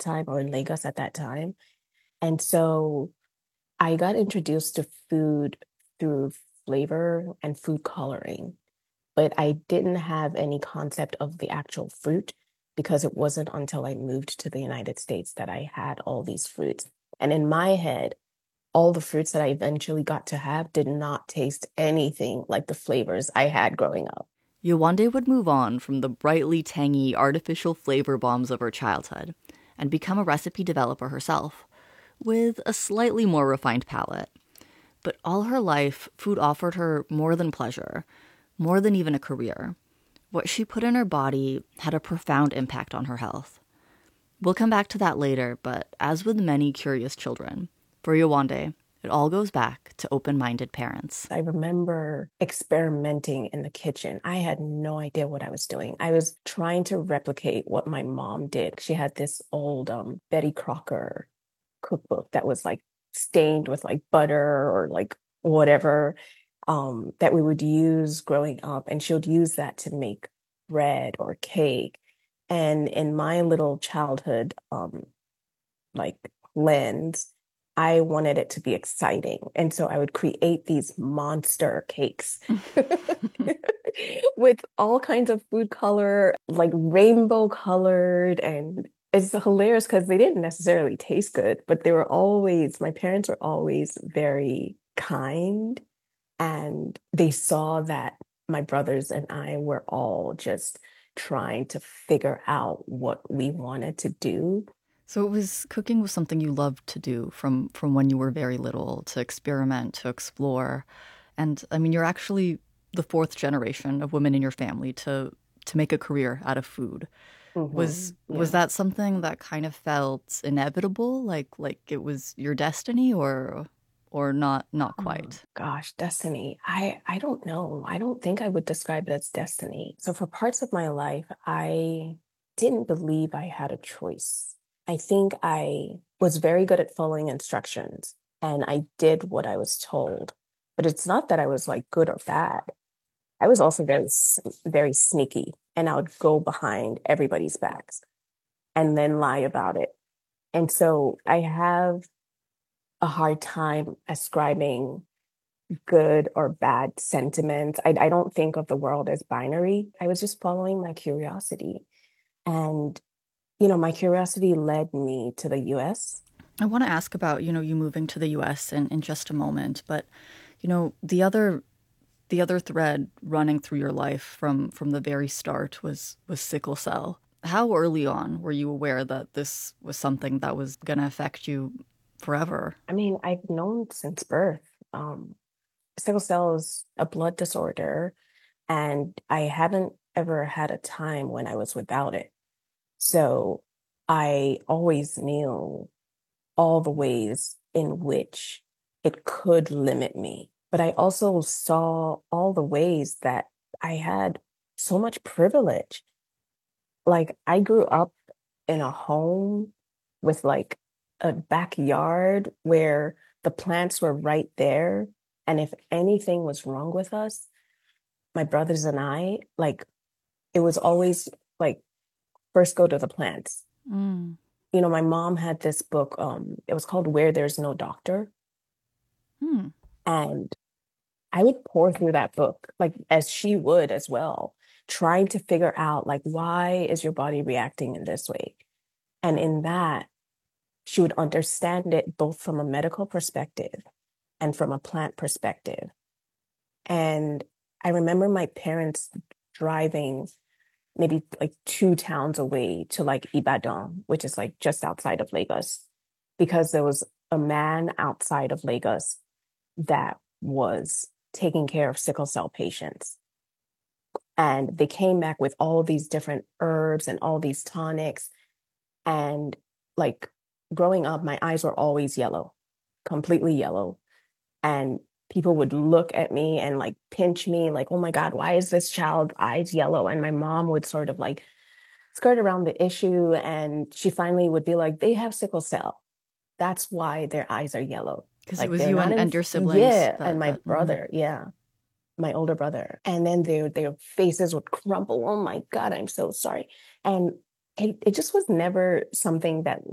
time or in Lagos at that time. And so I got introduced to food through flavor and food coloring, but I didn't have any concept of the actual fruit because it wasn't until I moved to the United States that I had all these fruits. And in my head, all the fruits that I eventually got to have did not taste anything like the flavors I had growing up. Yewande would move on from the brightly tangy artificial flavor bombs of her childhood and become a recipe developer herself, with a slightly more refined palate. But all her life, food offered her more than pleasure, more than even a career. What she put in her body had a profound impact on her health. We'll come back to that later, but as with many curious children, for Yewande, it all goes back to open-minded parents. I remember experimenting in the kitchen. I had no idea what I was doing. I was trying to replicate what my mom did. She had this old Betty Crocker cookbook that was like stained with like butter or like whatever that we would use growing up. And she would use that to make bread or cake. And in my little childhood, like lens, I wanted it to be exciting. And so I would create these monster cakes with all kinds of food color, like rainbow colored. And it's hilarious because they didn't necessarily taste good, but they were always, my parents were always very kind. And they saw that my brothers and I were all just trying to figure out what we wanted to do. So it was cooking was something you loved to do from when you were very little, to experiment, to explore. And I mean, you're actually the fourth generation of women in your family to make a career out of food. Was Yeah. that something that kind of felt inevitable, like it was your destiny, or not Oh quite? gosh, destiny. I don't know. I don't think I would describe it as destiny. So for parts of my life, I didn't believe I had a choice. I think I was very good at following instructions and I did what I was told. But it's not that I was like good or bad. I was also very sneaky and I would go behind everybody's backs and then lie about it. And so I have a hard time ascribing good or bad sentiments. I don't think of the world as binary. I was just following my curiosity. And, my curiosity led me to the US. I want to ask about, you moving to the US in just a moment, but the other thread running through your life from the very start was sickle cell. How early on were you aware that this was something that was going to affect you forever? I mean, I've known since birth. Um, Sickle cell is a blood disorder, and I haven't ever had a time when I was without it. So I always knew all the ways in which it could limit me. But I also saw all the ways that I had so much privilege. Like I grew up in a home with like a backyard where the plants were right there. And if anything was wrong with us, my brothers and I, like it was always like first go to the plants. Mm. My mom had this book, it was called Where There's No Doctor. Hmm. And I would pour through that book, like as she would as well, trying to figure out like why is your body reacting in this way? And in that, she would understand it both from a medical perspective and from a plant perspective. And I remember my parents driving maybe like 2 towns away to like Ibadan, which is like just outside of Lagos, because there was a man outside of Lagos that was taking care of sickle cell patients. And they came back with all these different herbs and all these tonics. And like growing up, my eyes were always yellow, completely yellow. And people would look at me and like pinch me, like, oh my God, why is this child eyes yellow? And my mom would sort of like skirt around the issue. And she finally would be like, they have sickle cell. That's why their eyes are yellow. Because it Like was they're you not in, and your siblings yeah. And that my that brother, yeah, my older brother. And then their faces would crumple. Oh my God, I'm so sorry. And it just was never something that